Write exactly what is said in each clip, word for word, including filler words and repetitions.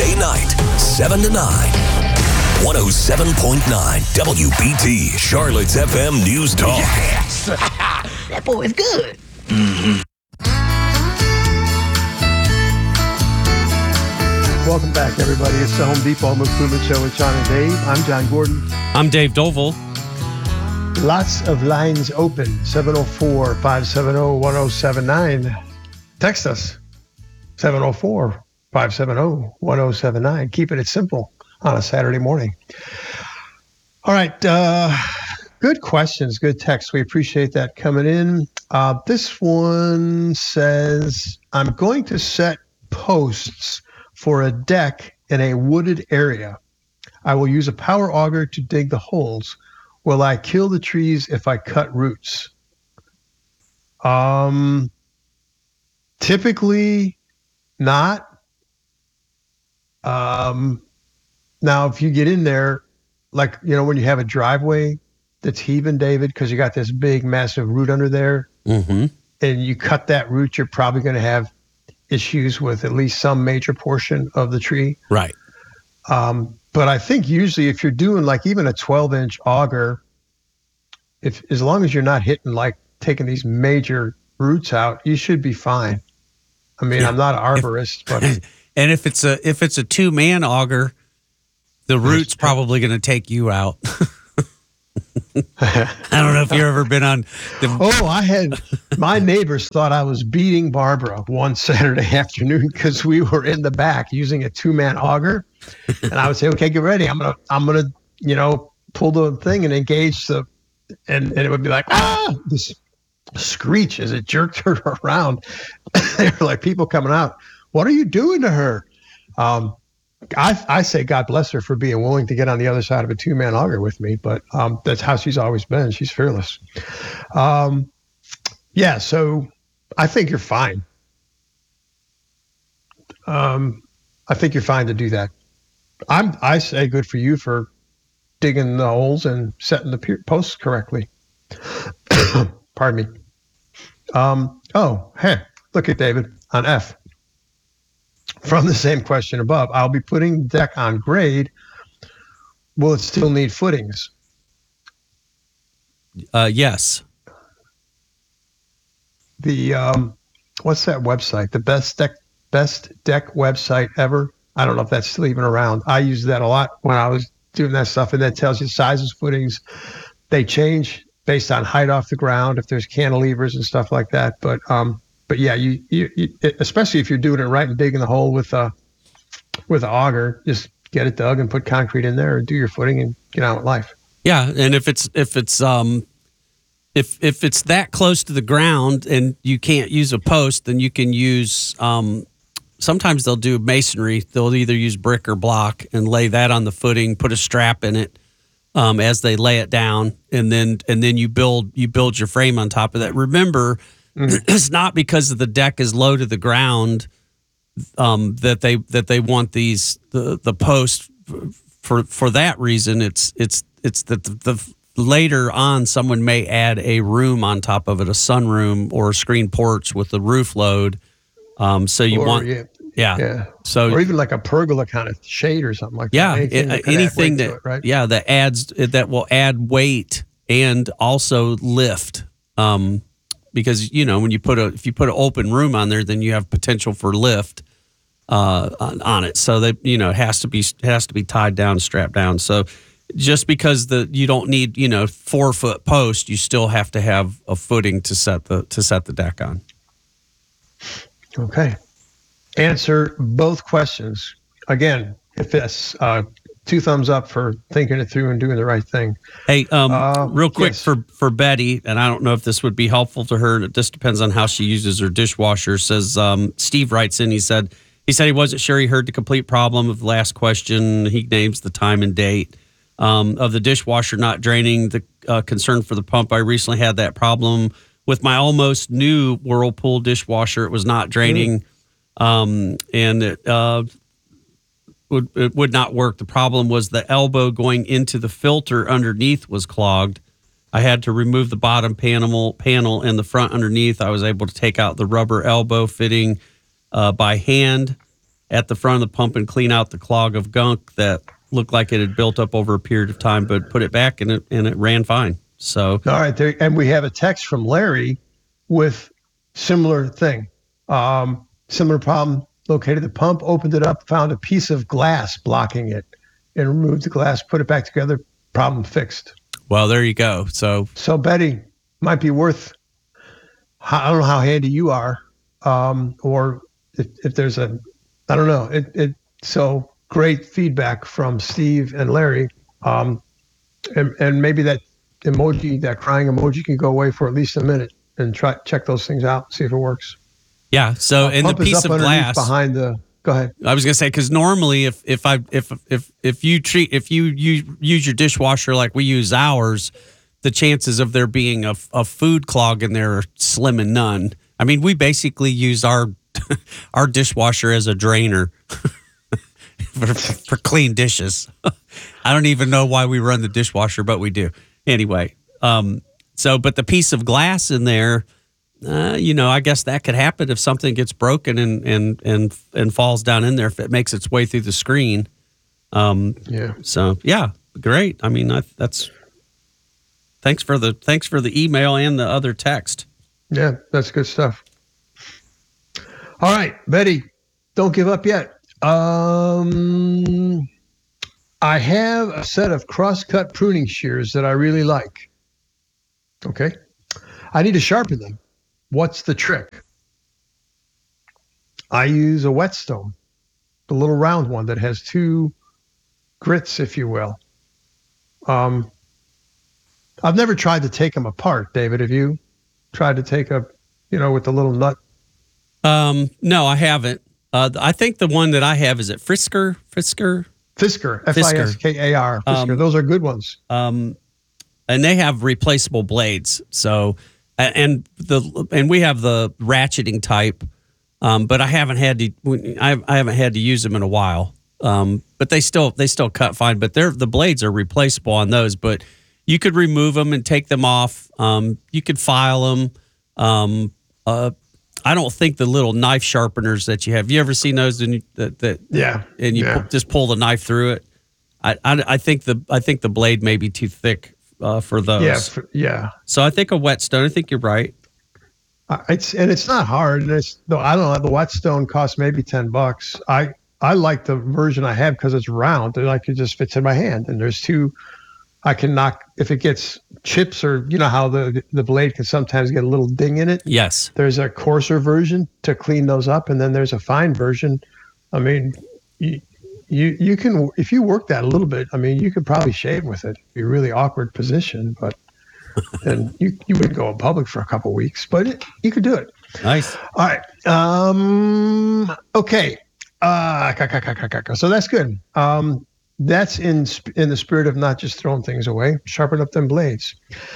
Weekday night, seven to nine. one oh seven point nine W B T, Charlotte's F M News Talk. Yes! That boy is good. Mm-hmm. Welcome back, everybody. It's the Home Depot Home Improvement Show with John and Dave. I'm John Gordon. I'm Dave Dovell. Lots of lines open. seven oh four, five seven oh, one oh seven nine. Text us. seven oh four, five seven oh, one oh seven nine. Keeping it simple on a Saturday morning. All right. Uh, good questions. Good text. We appreciate that coming in. Uh, this one says, I'm going to set posts for a deck in a wooded area. I will use a power auger to dig the holes. Will I kill the trees if I cut roots? Um, typically not. Um, now, if you get in there, like, you know, when you have a driveway that's heaving, David, because you got this big, massive root under there, mm-hmm. and you cut that root, you're probably going to have issues with at least some major portion of the tree. Right. Um, but I think usually if you're doing like even a twelve inch auger, if as long as you're not hitting like taking these major roots out, you should be fine. I mean, yeah. I'm not an arborist, if, but and if it's a if it's a two man auger, the root's probably going to take you out. I don't know if you've ever been on the... Oh, I had... My neighbors thought I was beating Barbara one Saturday afternoon because we were in the back using a two-man auger. And I would say, okay, get ready. I'm going to, I'm going to, you know, pull the thing and engage the... And, and it would be like, ah! This screech as it jerked her around. They were like people coming out. What are you doing to her? Um, I, I say God bless her for being willing to get on the other side of a two-man auger with me, but um, that's how she's always been. She's fearless. Um, yeah, so I think you're fine. Um, I think you're fine to do that. I'm. I say good for you for digging the holes and setting the posts correctly. Pardon me. Um, oh, hey, look at David on F. From the same question above, I'll be putting the deck on grade. Will it still need footings? Uh, yes. The um, what's that website? The best deck, best deck website ever. I don't know if that's still even around. I used that a lot when I was doing that stuff, and that tells you sizes, footings. They change based on height off the ground, if there's cantilevers and stuff like that. But um. But yeah, you, you, you, especially if you're doing it right and digging the hole with a with an auger, just get it dug and put concrete in there, and do your footing and get on with life. Yeah, and if it's if it's um if if it's that close to the ground and you can't use a post, then you can use um. Sometimes they'll do masonry. They'll either use brick or block and lay that on the footing, put a strap in it um, as they lay it down, and then and then you build you build your frame on top of that. Remember. Mm-hmm. It's not because the deck is low to the ground um, that they that they want these the the post for for that reason. It's it's it's that the, the later on someone may add a room on top of it, a sunroom or a screen porch with the roof load. Um, so you or, want yeah, yeah yeah so or even like a pergola kind of shade or something like yeah that. Anything it, that, anything that it, right? yeah that adds that will add weight and also lift. Um, Because, you know, when you put a, if you put an open room on there, then you have potential for lift uh, on, on it. So that, you know, it has to be, it has to be tied down, strapped down. So just because the, you don't need, you know, four foot post, you still have to have a footing to set the, to set the deck on. Okay. Answer both questions. Again, if it's uh, two thumbs up for thinking it through and doing the right thing. Hey, um, uh, real quick yes. for, for Betty, and I don't know if this would be helpful to her. It just depends on how she uses her dishwasher. Says um, Steve writes in. He said he said he wasn't sure he heard the complete problem of the last question. He names the time and date um, of the dishwasher not draining. The uh, concern for the pump. I recently had that problem with my almost new Whirlpool dishwasher. It was not draining, mm. um, and it. Uh, Would, it would not work. The problem was the elbow going into the filter underneath was clogged. I had to remove the bottom panel panel and the front underneath. I was able to take out the rubber elbow fitting uh, by hand. at the front of the pump and clean out the clog of gunk that looked like it had built up over a period of time, but put it back and it and it ran fine. So all right, there, and we have a text from Larry with similar thing, um, similar problem. Located the pump, opened it up, found a piece of glass blocking it, and removed the glass, put it back together. Problem fixed. Well, there you go. So so Betty, might be worth. I don't know how handy you are, um, or if, if there's a, I don't know. It it so great feedback from Steve and Larry, um, and and maybe that emoji, that crying emoji, can go away for at least a minute and try check those things out, see if it works. Yeah. So Uh, in the pump is piece up of underneath glass behind the. Go ahead. I was gonna say, because normally if if I if if if you treat if you use, use your dishwasher like we use ours, the chances of there being a, a food clog in there are slim and none. I mean, we basically use our our dishwasher as a drainer for, for clean dishes. I don't even know why we run the dishwasher, but we do anyway. Um, so, but the piece of glass in there. Uh, you know, I guess that could happen if something gets broken and, and and and falls down in there if it makes its way through the screen. Um, Yeah. So yeah, great. I mean, I, that's thanks for the thanks for the email and the other text. Yeah, that's good stuff. All right, Betty, don't give up yet. Um, I have a set of cross-cut pruning shears that I really like. Okay. I need to sharpen them. What's the trick? I use a whetstone, the little round one that has two grits, if you will. Um, I've never tried to take them apart, David. Have you tried to take a, you know, with the little nut? Um, no, I haven't. Uh, I think the one that I have is it Frisker, Frisker, Fisker, F I S K A R. Fisker. Um, Those are good ones. um, and they have replaceable blades. So. And the and we have the ratcheting type, um, but I haven't had to I, I haven't had to use them in a while. Um, but they still they still cut fine. But they're the blades are replaceable on those. But you could remove them and take them off. Um, you could file them. Um, uh, I don't think the little knife sharpeners that you have. You ever seen those? And you, that, that Yeah, and you yeah. pu- just pull the knife through it. I, I I think the I think the blade may be too thick. Uh, for those, Yeah, for, yeah. so I think a whetstone. I think you're right. Uh, It's and it's not hard. And it's though I don't know. The whetstone costs maybe ten bucks. I I like the version I have because it's round. It like it just fits in my hand. And there's two. I can knock if it gets chips or you know how the the blade can sometimes get a little ding in it. Yes. There's a coarser version to clean those up, and then there's a fine version. I mean, you you, you can if you work that a little bit. I mean, you could probably shave with it. It'd be a really awkward position, but then you you wouldn't go in public for a couple of weeks. But it, you could do it. Nice. All right. Um. Okay. Uh. So that's good. Um. That's in sp- in the spirit of not just throwing things away. Sharpen up them blades.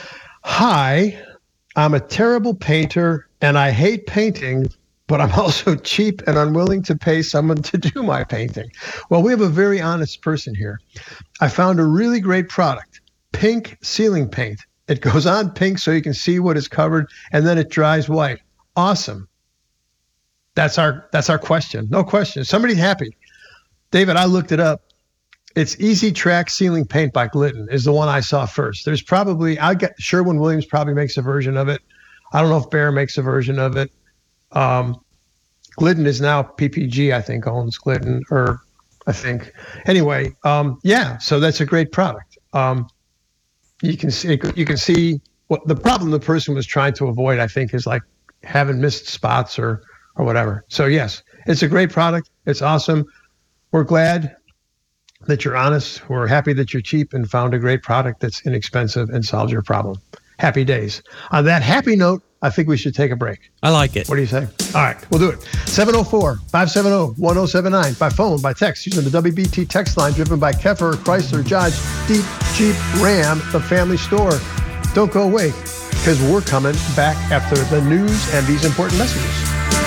Hi, I'm a terrible painter and I hate painting, but I'm also cheap and unwilling to pay someone to do my painting. Well, we have a very honest person here. I found a really great product, pink ceiling paint. It goes on pink so you can see what is covered, and then it dries white. Awesome. That's our that's our question. No question. Somebody's happy. David, I looked it up. It's Easy Track Ceiling Paint by Glidden is the one I saw first. There's probably, I get Sherwin-Williams probably makes a version of it. I don't know if Behr makes a version of it. Um, Glidden is now P P G, I think, owns Glidden, or I think. Anyway, um, yeah, so that's a great product. Um, you can see, you can see what the problem the person was trying to avoid, I think, is like having missed spots or or whatever. So yes, it's a great product. It's awesome. We're glad that you're honest. We're happy that you're cheap and found a great product that's inexpensive and solves your problem. Happy days. On that happy note, I think we should take a break. I like it. What do you say? All right, we'll do it. seven oh four, five seven oh, one oh seven nine by phone, by text, using the W B T text line driven by Keffer, Chrysler, Dodge, Deep, Jeep, Ram, the family store. Don't go away because we're coming back after the news and these important messages.